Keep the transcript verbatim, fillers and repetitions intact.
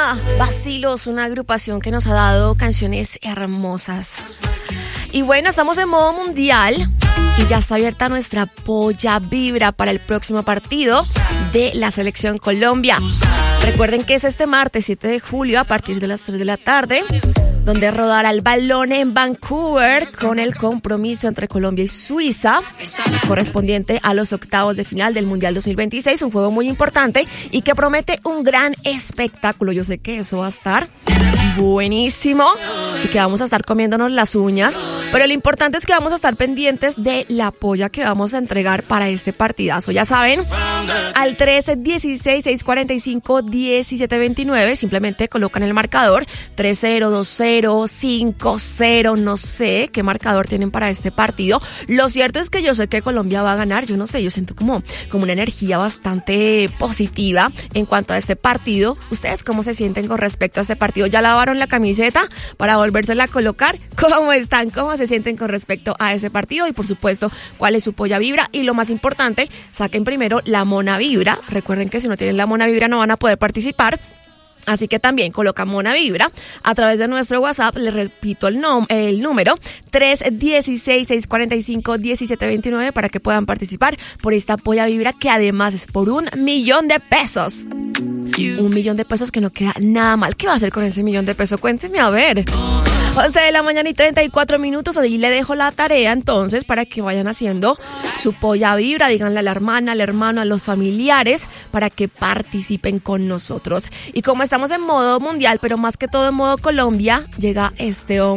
Colombia, Vacilos, una agrupación que nos ha dado canciones hermosas. Y bueno, estamos en modo mundial y ya está abierta nuestra polla vibra para el próximo partido de la Selección Colombia. Recuerden que es este martes siete de julio a partir de las tres de la tarde, donde rodará el balón en Vancouver con el compromiso entre Colombia y Suiza, correspondiente a los octavos de final del Mundial dos mil veintiséis, un juego muy importante y que promete un gran espectáculo. Yo sé que eso va a estar buenísimo y que vamos a estar comiéndonos las uñas, pero lo importante es que vamos a estar pendientes de la polla que vamos a entregar para este partidazo. Ya saben, al trece dieciséis seiscientos cuarenta y cinco diecisiete veintinueve simplemente colocan el marcador tres cero, dos cero, cinco cero, no sé qué marcador tienen para este partido. Lo cierto es que yo sé que Colombia va a ganar. Yo no sé, yo siento como, como una energía bastante positiva en cuanto a este partido. ¿Ustedes cómo se sienten con respecto a este partido? ¿Ya lavaron la camiseta para volvérsela a colocar? ¿Cómo están? ¿Cómo se sienten con respecto a ese partido? Y por supuesto, ¿cuál es su polla vibra? Y lo más importante, saquen primero la mona vibra. Recuerden que si no tienen la mona vibra no van a poder participar. Así que también coloca Mona Vibra a través de nuestro WhatsApp. Les repito el, nom- el número tres dieciséis seiscientos cuarenta y cinco diecisiete veintinueve para que puedan participar por esta polla vibra, que además es por un millón de pesos. Un millón de pesos que no queda nada mal. ¿Qué va a hacer con ese millón de pesos? Cuénteme a ver. once de la mañana y treinta y cuatro minutos. Ahí le dejo la tarea entonces para que vayan haciendo su polla vibra. Díganle a la hermana, al hermano, a los familiares para que participen con nosotros. Y como estamos en modo mundial, pero más que todo en modo Colombia, llega este hombre.